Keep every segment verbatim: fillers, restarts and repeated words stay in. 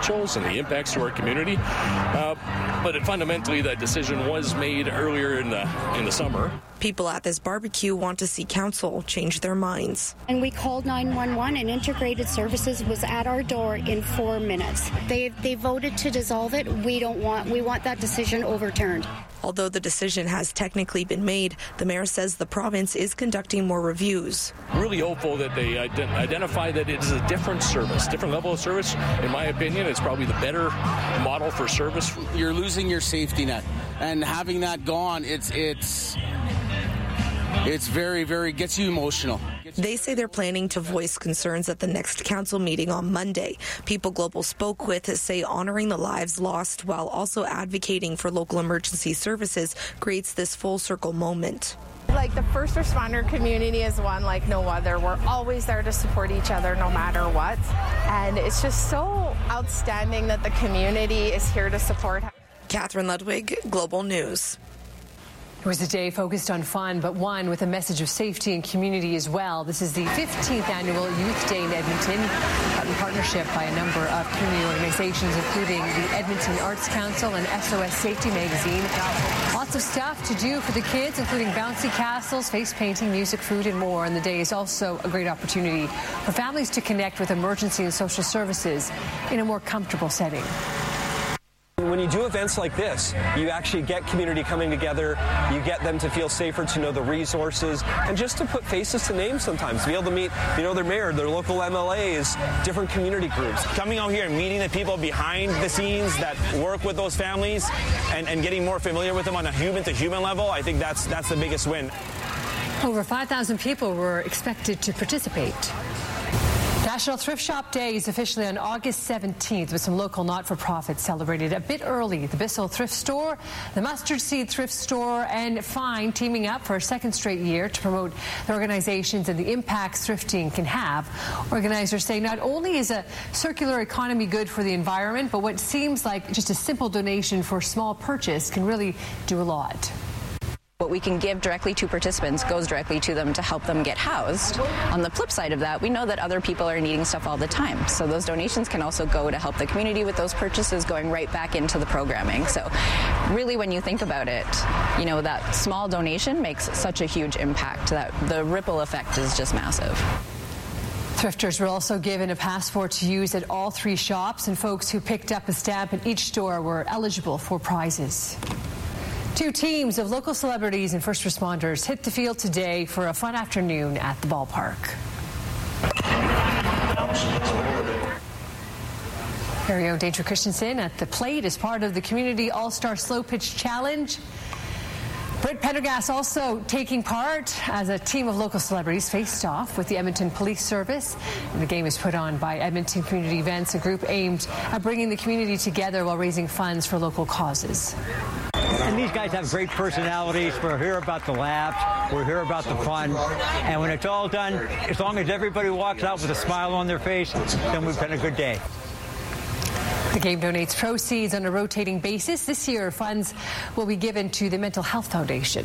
financials and the impacts to our community. Uh, but it, fundamentally, that decision was made earlier in the in the summer. People at this barbecue want to see council change their minds. And we called nine one one, and Integrated Services was at our door in four minutes. They they voted to dissolve it. We don't want we want that decision overturned. Although the decision has technically been made, the mayor says the province is conducting more reviews. Really hopeful that they ident- identify that it is a different service, different level of service. In my opinion, it's probably the better model for service. You're losing your safety net, and having that gone, it's it's it's very, very gets you emotional. They say they're planning to voice concerns at the next council meeting on Monday. People Global spoke with say honoring the lives lost while also advocating for local emergency services creates this full circle moment. Like the first responder community is one like no other. We're always there to support each other no matter what. And it's just so outstanding that the community is here to support. Catherine Ludwig, Global News. It was a day focused on fun, but one with a message of safety and community as well. This is the fifteenth annual Youth Day in Edmonton, in partnership by a number of community organizations, including the Edmonton Arts Council and S O S Safety Magazine. Lots of stuff to do for the kids, including bouncy castles, face painting, music, food, and more. And the day is also a great opportunity for families to connect with emergency and social services in a more comfortable setting. When you do events like this, you actually get community coming together, you get them to feel safer, to know the resources, and just to put faces to names sometimes, to be able to meet, you know, their mayor, their local M L As, different community groups. Coming out here and meeting the people behind the scenes that work with those families and, and getting more familiar with them on a human-to-human level, I think that's, that's the biggest win. Over five thousand people were expected to participate. National Thrift Shop Day is officially on August seventeenth, with some local not-for-profits celebrated a bit early. The Bissell Thrift Store, the Mustard Seed Thrift Store, and Fine teaming up for a second straight year to promote the organizations and the impacts thrifting can have. Organizers say not only is a circular economy good for the environment, but what seems like just a simple donation for a small purchase can really do a lot. What we can give directly to participants goes directly to them to help them get housed. On the flip side of that, we know that other people are needing stuff all the time. So those donations can also go to help the community with those purchases going right back into the programming. So really, when you think about it, you know, that small donation makes such a huge impact that the ripple effect is just massive. Thrifters were also given a passport to use at all three shops, and folks who picked up a stamp at each store were eligible for prizes. Two teams of local celebrities and first responders hit the field today for a fun afternoon at the ballpark. Very own Danger Christensen at the plate as part of the Community All-Star Slow Pitch Challenge. Britt Pendergast also taking part as a team of local celebrities faced off with the Edmonton Police Service. And the game is put on by Edmonton Community Events, a group aimed at bringing the community together while raising funds for local causes. And these guys have great personalities. We're here about the laughs. We're here about the fun. And when it's all done, as long as everybody walks out with a smile on their face, then we've had a good day. The game donates proceeds on a rotating basis. This year, funds will be given to the Mental Health Foundation.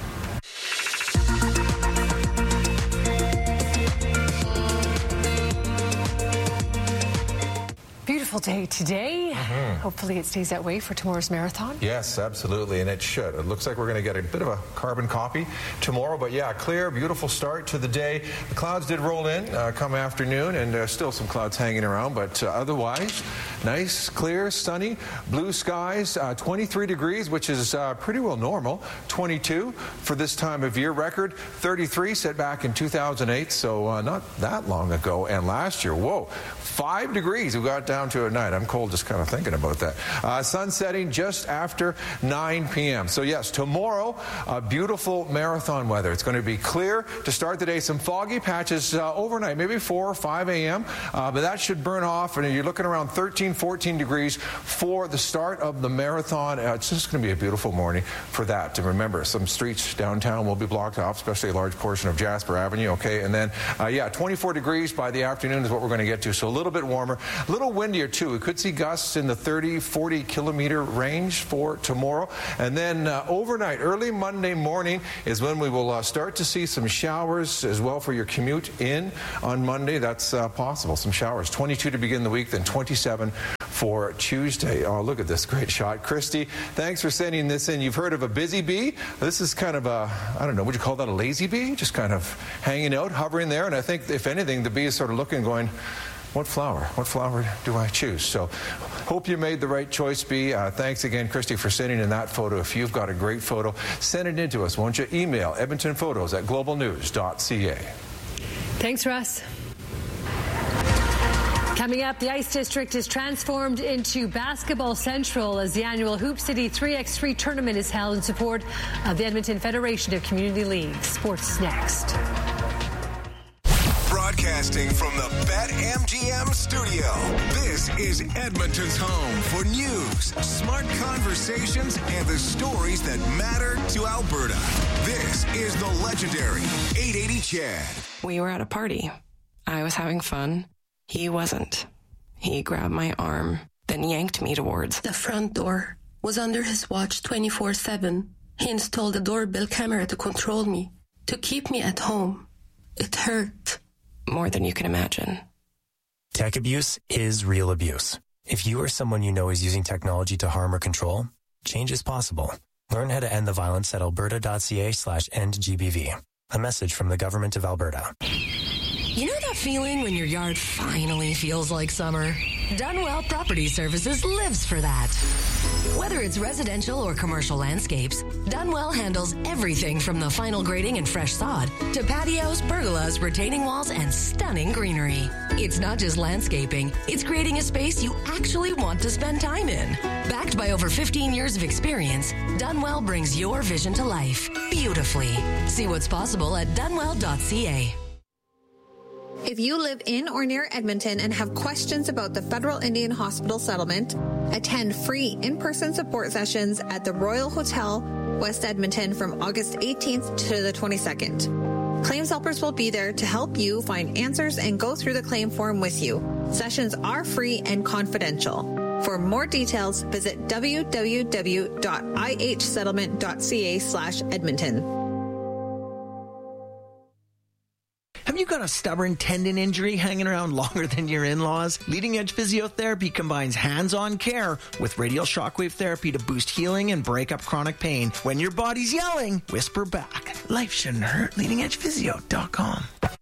Beautiful day today. Mm-hmm. Hopefully it stays that way for tomorrow's marathon. Yes, absolutely, and it should. It looks like we're going to get a bit of a carbon copy tomorrow, but yeah, clear, beautiful start to the day. The clouds did roll in uh, come afternoon, and uh, still some clouds hanging around, but uh, otherwise, nice, clear, sunny, blue skies, uh, twenty-three degrees, which is uh, pretty well normal, twenty-two for this time of year. Record thirty-three set back in two thousand eight, so uh, not that long ago, and last year, whoa, five degrees we got down to at night. I'm cold just kind of thinking about that. Uh, sun setting just after nine p m So yes, tomorrow, uh, beautiful marathon weather. It's going to be clear to start the day. Some foggy patches uh, overnight, maybe four or five a m Uh, but that should burn off, and you're looking around thirteen, fourteen degrees for the start of the marathon. Uh, it's just going to be a beautiful morning for that. And remember, some streets downtown will be blocked off, especially a large portion of Jasper Avenue. Okay, and then uh, yeah, twenty-four degrees by the afternoon is what we're going to get to. So a little bit warmer, a little windier too. We could see gusts in the thirty, forty kilometer range for tomorrow. And then uh, overnight, early Monday morning is when we will uh, start to see some showers as well for your commute in on Monday. That's uh, possible, some showers. twenty-two to begin the week, then twenty-seven for Tuesday. Oh, look at this great shot. Christy, thanks for sending this in. You've heard of a busy bee? This is kind of a, I don't know, would you call that a lazy bee? Just kind of hanging out, hovering there. And I think, if anything, the bee is sort of looking, going, what flower? What flower do I choose? So hope you made the right choice, Bee. Uh, thanks again, Christy, for sending in that photo. If you've got a great photo, send it in to us, won't you? Email edmonton photos at global news dot c a. Thanks, Russ. Coming up, the Ice District is transformed into Basketball Central as the annual Hoop City three by three tournament is held in support of the Edmonton Federation of Community Leagues. Sports is next. Broadcasting from the BetMGM studio, this is Edmonton's home for news, smart conversations, and the stories that matter to Alberta. This is the legendary eight eighty C H E D. We were at a party. I was having fun. He wasn't. He grabbed my arm, then yanked me towards the front door. Was under his watch twenty-four seven. He installed a doorbell camera to control me, to keep me at home. It hurt. More than you can imagine. Tech abuse is real abuse. If you or someone you know is using technology to harm or control, change is possible. Learn how to end the violence at alberta.ca slash endgbv. A message from the Government of Alberta. You know that feeling when your yard finally feels like summer? Dunwell Property Services lives for that. Whether it's residential or commercial landscapes, Dunwell handles everything from the final grading and fresh sod to patios, pergolas, retaining walls, and stunning greenery. It's not just landscaping, it's creating a space you actually want to spend time in. Backed by over fifteen years of experience, Dunwell brings your vision to life beautifully. See what's possible at dunwell dot c a. If you live in or near Edmonton and have questions about the Federal Indian Hospital settlement, attend free in-person support sessions at the Royal Hotel, West Edmonton from August eighteenth to the twenty-second. Claims helpers will be there to help you find answers and go through the claim form with you. Sessions are free and confidential. For more details, visit w w w dot i h settlement dot c a slash Edmonton. Have you got a stubborn tendon injury hanging around longer than your in-laws? Leading Edge Physiotherapy combines hands-on care with radial shockwave therapy to boost healing and break up chronic pain. When your body's yelling, whisper back. Life shouldn't hurt. leading edge physio dot com.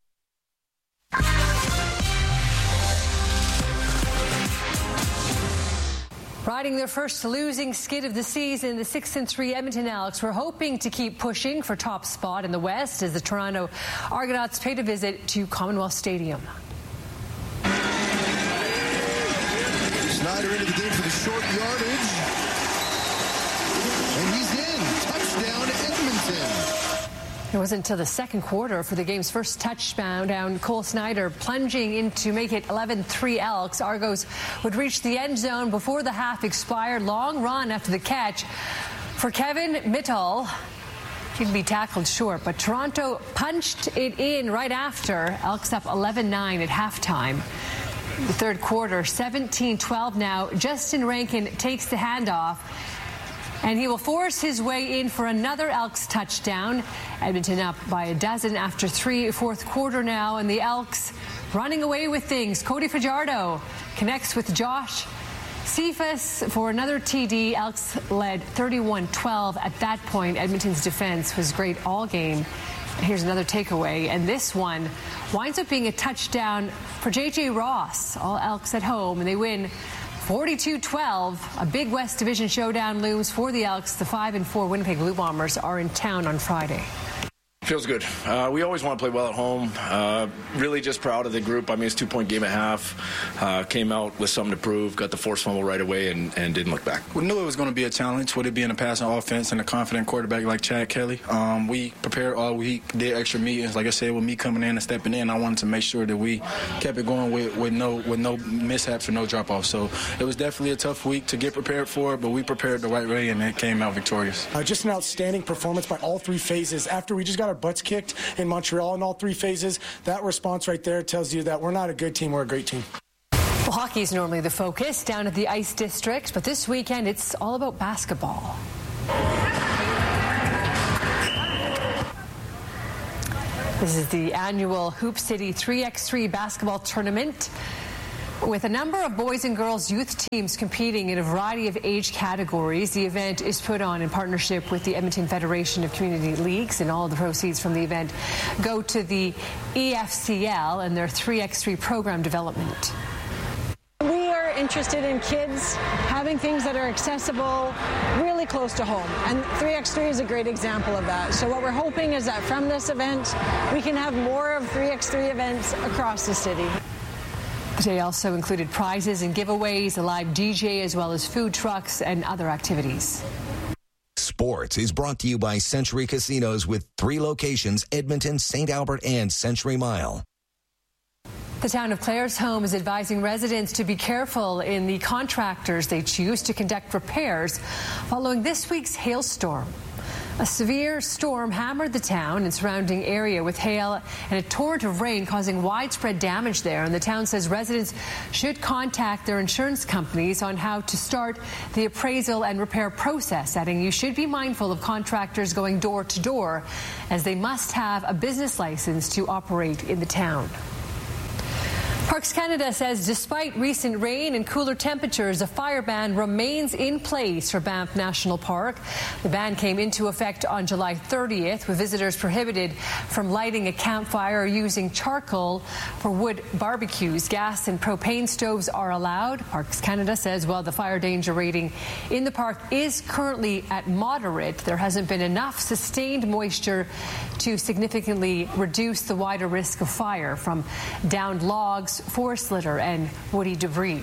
Riding their first losing skid of the season, the six and three Edmonton Elks were hoping to keep pushing for top spot in the West as the Toronto Argonauts paid a visit to Commonwealth Stadium. Snyder into the game for the short yardage. And he's in. Touchdown, Edmonton. It wasn't until the second quarter for the game's first touchdown down. Cole Snyder plunging in to make it eleven three Elks. Argos would reach the end zone before the half expired. Long run after the catch for Kevin Mittal. He'd be tackled short, but Toronto punched it in right after. Elks up eleven nine at halftime. The third quarter, seventeen twelve now. Justin Rankin takes the handoff, and he will force his way in for another Elks touchdown. Edmonton up by a dozen after three, fourth quarter now, and the Elks running away with things. Cody Fajardo connects with Josh Cephas for another T D. Elks led thirty-one twelve. At that point, Edmonton's defense was great all game. Here's another takeaway, and this one winds up being a touchdown for J J Ross. All Elks at home, and they win forty-two twelve. A big West Division showdown looms for the Elks. The five and four Winnipeg Blue Bombers are in town on Friday. Feels good. Uh, we always want to play well at home. Uh, really just proud of the group. I mean, it's a two-point game and a half. Uh, came out with something to prove, got the forced fumble right away, and, and didn't look back. We knew it was going to be a challenge, with it being a passing offense and a confident quarterback like Chad Kelly. Um, we prepared all week, did extra meetings. Like I said, with me coming in and stepping in, I wanted to make sure that we kept it going with, with no with no mishaps or no drop-offs. So it was definitely a tough week to get prepared for, but we prepared the right way, and it came out victorious. Uh, just an outstanding performance by all three phases. After we just got our butts kicked in Montreal in all three phases, that response right there tells you that we're not a good team, we're a great team. Well, hockey is normally the focus down at the Ice District, but this weekend it's all about basketball. This is the annual Hoop City three by three basketball tournament. With a number of boys and girls youth teams competing in a variety of age categories, the event is put on in partnership with the Edmonton Federation of Community Leagues, and all of the proceeds from the event go to the E F C L and their three by three program development. We are interested in kids having things that are accessible really close to home, and three by three is a great example of that. So what we're hoping is that from this event, we can have more of three by three events across the city. The day also included prizes and giveaways, a live D J, as well as food trucks and other activities. Sports is brought to you by Century Casinos with three locations, Edmonton, Saint Albert, and Century Mile. The town of Claresholm is advising residents to be careful in the contractors they choose to conduct repairs following this week's hailstorm. A severe storm hammered the town and surrounding area with hail and a torrent of rain, causing widespread damage there. And the town says residents should contact their insurance companies on how to start the appraisal and repair process, adding you should be mindful of contractors going door to door, as they must have a business license to operate in the town. Parks Canada says despite recent rain and cooler temperatures, a fire ban remains in place for Banff National Park. The ban came into effect on July thirtieth, with visitors prohibited from lighting a campfire or using charcoal for wood barbecues. Gas and propane stoves are allowed. Parks Canada says while the fire danger rating in the park is currently at moderate, there hasn't been enough sustained moisture to significantly reduce the wider risk of fire from downed logs, forest litter, and woody debris.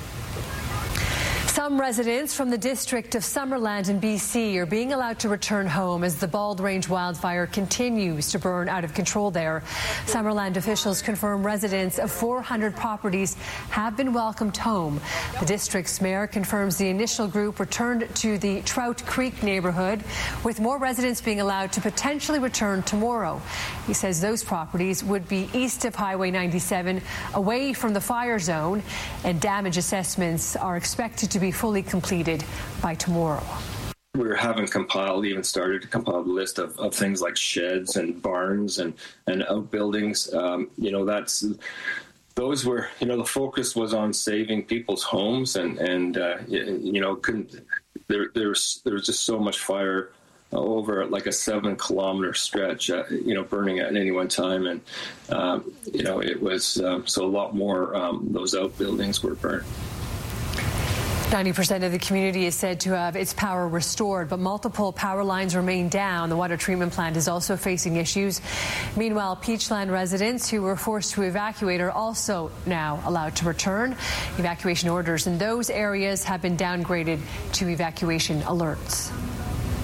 Some residents from the district of Summerland in B C are being allowed to return home as the Bald Range wildfire continues to burn out of control there. Summerland officials confirm residents of four hundred properties have been welcomed home. The district's mayor confirms the initial group returned to the Trout Creek neighborhood, with more residents being allowed to potentially return tomorrow. He says those properties would be east of Highway ninety-seven, away from the fire zone, and damage assessments are expected to be fully completed by tomorrow. We haven't compiled, even started to compile the list of, of things like sheds and barns and, and outbuildings. Um, you know, that's, those were, you know, the focus was on saving people's homes and, and uh, you, you know, couldn't, there, there was, there was just so much fire over like a seven kilometer stretch, uh, you know, burning at any one time. And, um, you know, it was, um, so a lot more, um, those outbuildings were burnt. ninety percent of the community is said to have its power restored, but multiple power lines remain down. The water treatment plant is also facing issues. Meanwhile, Peachland residents who were forced to evacuate are also now allowed to return. Evacuation orders in those areas have been downgraded to evacuation alerts.